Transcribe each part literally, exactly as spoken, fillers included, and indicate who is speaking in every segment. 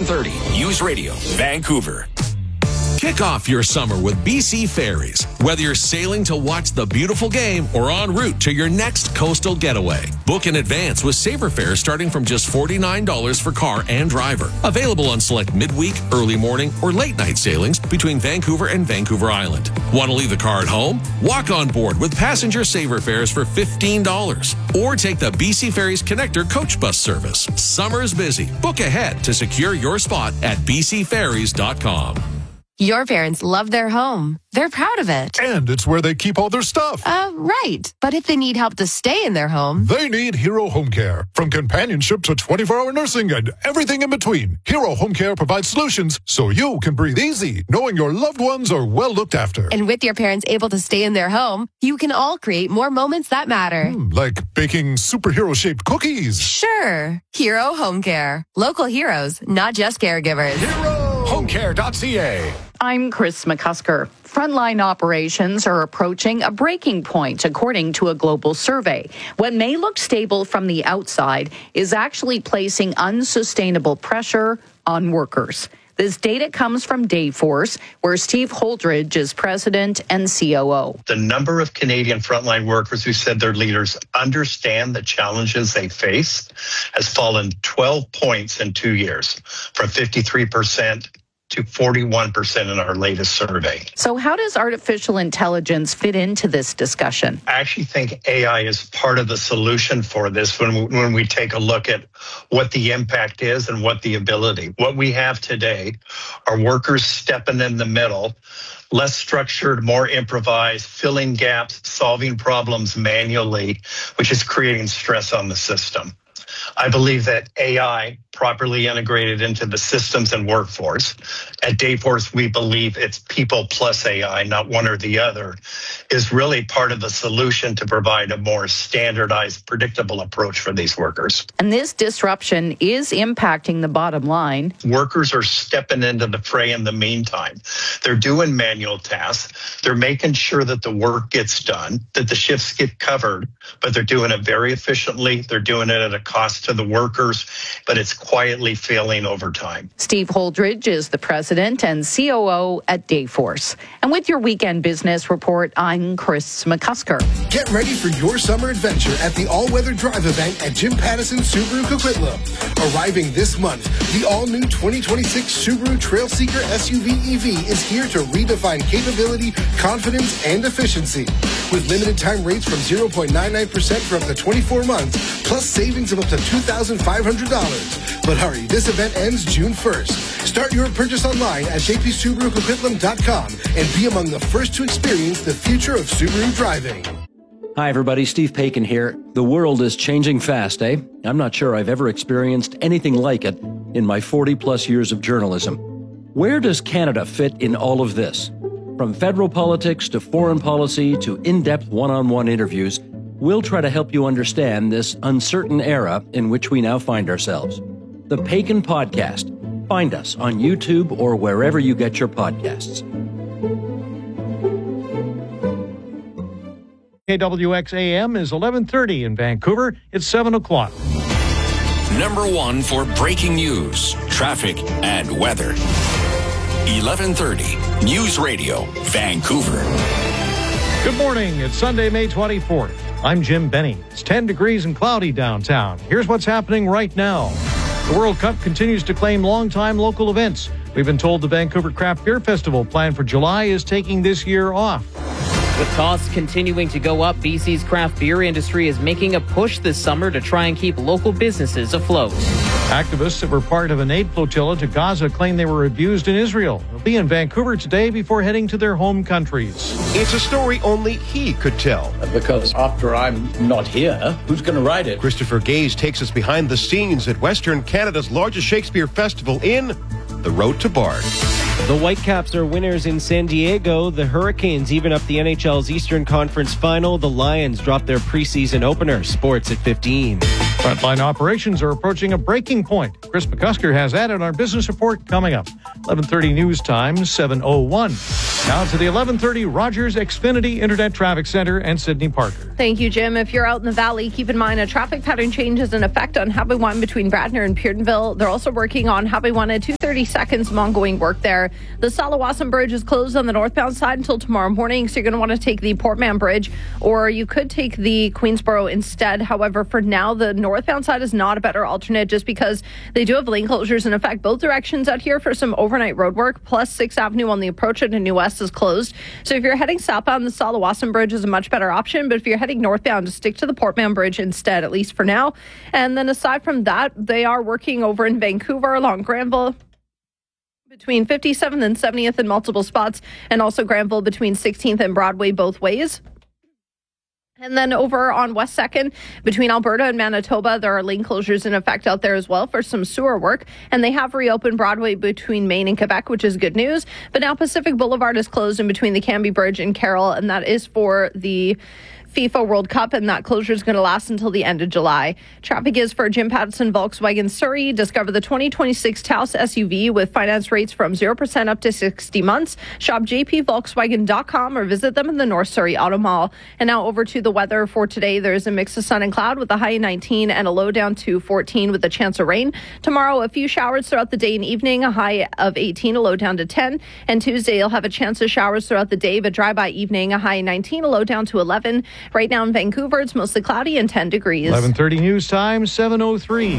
Speaker 1: thirty News Radio, Vancouver. Kick off your summer with B C Ferries. Whether you're sailing to watch the beautiful game or en route to your next coastal getaway, book in advance with Saver fares starting from just forty-nine dollars for car and driver. Available on select midweek, early morning, or late night sailings between Vancouver and Vancouver Island. Want to leave the car at home? Walk on board with passenger Saver fares for fifteen dollars. Or take the B C Ferries Connector coach bus service. Summer's busy. Book ahead to secure your spot at b c ferries dot com.
Speaker 2: Your parents love their home. They're proud of it.
Speaker 3: And it's where they keep all their stuff.
Speaker 2: Uh, right. But if they need help to stay in their home...
Speaker 3: They need Hero Home Care. From companionship to twenty-four hour nursing and everything in between, Hero Home Care provides solutions so you can breathe easy, knowing your loved ones are well looked after.
Speaker 2: And with your parents able to stay in their home, you can all create more moments that matter.
Speaker 3: Hmm, like baking superhero-shaped cookies.
Speaker 2: Sure. Hero Home Care. Local heroes, not just caregivers.
Speaker 3: Hero Home Care dot c a.
Speaker 4: I'm Chris McCusker. Frontline operations are approaching a breaking point, according to a global survey. What may look stable from the outside is actually placing unsustainable pressure on workers. This data comes from Dayforce, where Steve Holdridge is president and C O O.
Speaker 5: The number of Canadian frontline workers who said their leaders understand the challenges they face has fallen twelve points in two years, from fifty-three percent to forty-one percent in our latest survey.
Speaker 4: So how does artificial intelligence fit into this discussion?
Speaker 5: I actually think A I is part of the solution for this when we, when we take a look at what the impact is and what the ability. What we have today are workers stepping in the middle, less structured, more improvised, filling gaps, solving problems manually, which is creating stress on the system. I believe that A I properly integrated into the systems and workforce. At Dayforce, we believe it's people plus A I, not one or the other, is really part of the solution to provide a more standardized, predictable approach for these workers.
Speaker 4: And this disruption is impacting the bottom line.
Speaker 5: Workers are stepping into the fray in the meantime. They're doing manual tasks. They're making sure that the work gets done, that the shifts get covered, but they're doing it very efficiently. They're doing it at a cost to the workers, but it's quietly failing over time.
Speaker 4: Steve Holdridge is the president and C O O at Dayforce. And with your weekend business report, I'm Chris McCusker.
Speaker 6: Get ready for your summer adventure at the all-weather drive event at Jim Pattison Subaru Coquitlam. Arriving this month, the all-new twenty twenty-six Subaru Trailseeker S U V E V is here to redefine capability, confidence, and efficiency. With limited time rates from zero point nine nine percent for up to twenty-four months, plus savings of up to two thousand five hundred dollars. But hurry, this event ends June first. Start your purchase online at j p subaru coquitlam dot com and be among the first to experience the future of Subaru driving.
Speaker 7: Hi, everybody. Steve Paikin here. The world is changing fast, eh? I'm not sure I've ever experienced anything like it in my forty-plus years of journalism. Where does Canada fit in all of this? From federal politics to foreign policy to in-depth one-on-one interviews, we'll try to help you understand this uncertain era in which we now find ourselves. The Paikin Podcast. Find us on YouTube or wherever you get your podcasts.
Speaker 8: K W X A M is eleven thirty in Vancouver. It's seven o'clock.
Speaker 1: Number one for breaking news, traffic, and weather. eleven thirty News Radio, Vancouver.
Speaker 8: Good morning. It's Sunday, May twenty-fourth. I'm Jim Benny. It's ten degrees and cloudy downtown. Here's what's happening right now. The World Cup continues to claim longtime local events. We've been told the Vancouver Craft Beer Festival planned for July is taking this year off.
Speaker 9: With costs continuing to go up, B C's craft beer industry is making a push this summer to try and keep local businesses afloat.
Speaker 8: Activists that were part of an aid flotilla to Gaza claim they were abused in Israel. They'll be in Vancouver today before heading to their home countries.
Speaker 10: It's a story only he could tell.
Speaker 11: Because after I'm not here, who's going to write it?
Speaker 10: Christopher Gaze takes us behind the scenes at Western Canada's largest Shakespeare festival in The Road to Bard.
Speaker 12: The Whitecaps are winners in San Diego. The Hurricanes even up the N H L's Eastern Conference Final. The Lions drop their preseason opener. Sports at fifteen.
Speaker 8: Frontline operations are approaching a breaking point. Chris McCusker has that in our business report coming up. eleven thirty news time, seven oh one. Now to the eleven thirty Rogers Xfinity Internet Traffic Center and Sydney Parker.
Speaker 13: Thank you, Jim. If you're out in the valley, keep in mind a traffic pattern change is in effect on Highway one between Bradner and Peardenville. They're also working on Highway one at two thirty thirty seconds of ongoing work there. The Salawasan Bridge is closed on the northbound side until tomorrow morning, so you're going to want to take the Portman Bridge, or you could take the Queensboro instead. However, for now, the northbound side is not a better alternate just because they do have lane closures in effect both directions out here for some overnight road work, plus sixth Avenue on the approach into New West is closed. So if you're heading southbound, the Salawasan Bridge is a much better option, but if you're heading northbound, just stick to the Portman Bridge instead, at least for now. And then aside from that, they are working over in Vancouver along Granville between fifty-seventh and seventieth in multiple spots, and also Granville between sixteenth and Broadway both ways. And then over on West second, between Alberta and Manitoba, there are lane closures in effect out there as well for some sewer work. And they have reopened Broadway between Maine and Quebec, which is good news. But now Pacific Boulevard is closed in between the Cambie Bridge and Carroll, and that is for the FIFA World Cup, and that closure is going to last until the end of July. Traffic is for Jim Pattison Volkswagen Surrey. Discover the twenty twenty-six Taos S U V with finance rates from zero percent up to sixty months. Shop j p volkswagen dot com or visit them in the North Surrey Auto Mall. And now over to the weather for today. There's a mix of sun and cloud with a high of nineteen and a low down to fourteen with a chance of rain. Tomorrow, a few showers throughout the day and evening, a high of eighteen, a low down to ten. And Tuesday, you'll have a chance of showers throughout the day, but dry by evening, a high of nineteen, a low down to eleven. Right now in Vancouver, it's mostly cloudy and ten degrees.
Speaker 8: eleven thirty news time, seven oh three.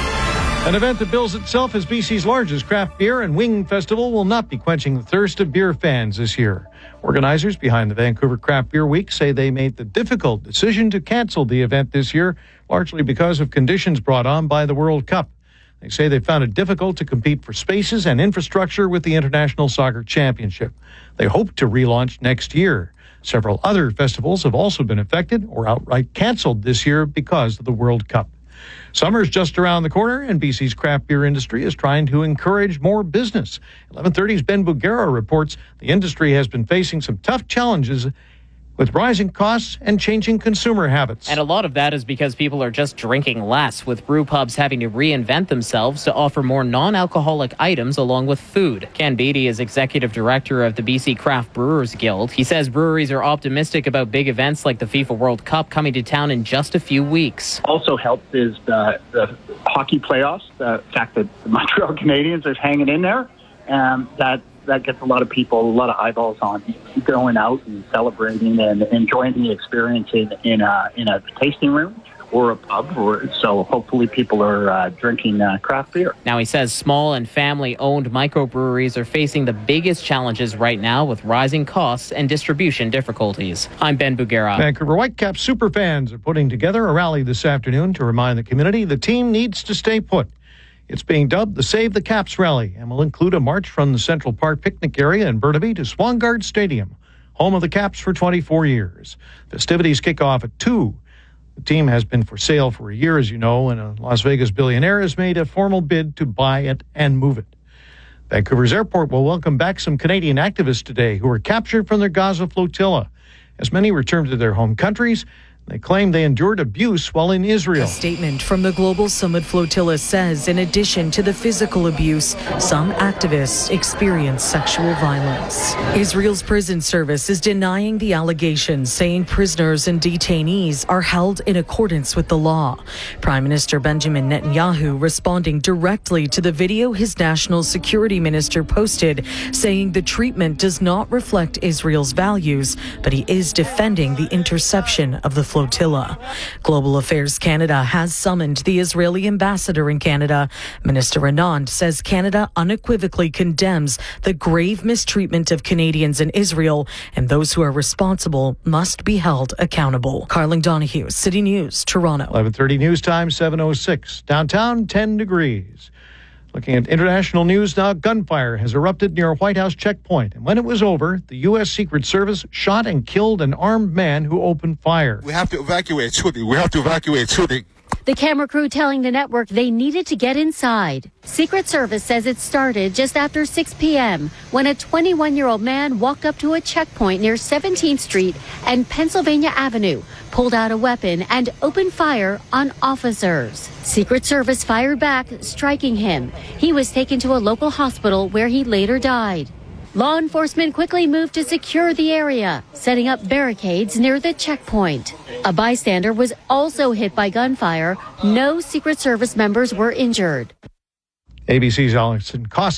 Speaker 8: An event that bills itself as B C's largest craft beer and wing festival will not be quenching the thirst of beer fans this year. Organizers behind the Vancouver Craft Beer Week say they made the difficult decision to cancel the event this year, largely because of conditions brought on by the World Cup. They say they found it difficult to compete for spaces and infrastructure with the International Soccer Championship. They hope to relaunch next year. Several other festivals have also been affected or outright canceled this year because of the World Cup. Summer's just around the corner, and B C's craft beer industry is trying to encourage more business. eleven thirty's Ben Bugera reports the industry has been facing some tough challenges with rising costs and changing consumer habits.
Speaker 9: And a lot of that is because people are just drinking less, with brew pubs having to reinvent themselves to offer more non-alcoholic items along with food. Ken Beatty is executive director of the B C Craft Brewers Guild. He says breweries are optimistic about big events like the FIFA World Cup coming to town in just a few weeks.
Speaker 14: Also helped is the, the hockey playoffs, the fact that the Montreal Canadiens are hanging in there, and that that gets a lot of people, a lot of eyeballs on going out and celebrating and enjoying the experience in, in, a, in a tasting room or a pub. Or, so hopefully people are uh, drinking uh, craft beer.
Speaker 9: Now he says small and family-owned microbreweries are facing the biggest challenges right now with rising costs and distribution difficulties. I'm Ben Bugera.
Speaker 8: Vancouver Whitecaps superfans are putting together a rally this afternoon to remind the community the team needs to stay put. It's being dubbed the Save the Caps Rally and will include a march from the Central Park picnic area in Burnaby to Swangard Stadium, home of the Caps for twenty-four years. Festivities kick off at two. The team has been for sale for a year, as you know, and a Las Vegas billionaire has made a formal bid to buy it and move it. Vancouver's airport will welcome back some Canadian activists today who were captured from their Gaza flotilla. As many return to their home countries, they claim they endured abuse while in Israel.
Speaker 15: A statement from the Global Summit Flotilla says, in addition to the physical abuse, some activists experienced sexual violence. Israel's prison service is denying the allegations, saying prisoners and detainees are held in accordance with the law. Prime Minister Benjamin Netanyahu responding directly to the video his national security minister posted, saying the treatment does not reflect Israel's values, but he is defending the interception of the flotilla. Flotilla. Global Affairs Canada has summoned the Israeli ambassador in Canada. Minister Anand says Canada unequivocally condemns the grave mistreatment of Canadians in Israel, and those who are responsible must be held accountable. Carling Donahue, City News, Toronto.
Speaker 8: eleven thirty news time, seven oh six. Downtown, ten degrees. Looking at international news now, gunfire has erupted near a White House checkpoint. And when it was over, the U S Secret Service shot and killed an armed man who opened fire.
Speaker 16: We have to evacuate shooting. We have to evacuate shooting.
Speaker 17: The camera crew telling the network they needed to get inside. Secret Service says it started just after six p.m. when a twenty-one-year-old man walked up to a checkpoint near seventeenth Street and Pennsylvania Avenue, pulled out a weapon and opened fire on officers. Secret Service fired back, striking him. He was taken to a local hospital where he later died. Law enforcement quickly moved to secure the area, setting up barricades near the checkpoint. A bystander was also hit by gunfire. No Secret Service members were injured.
Speaker 8: A B C's Alison Costa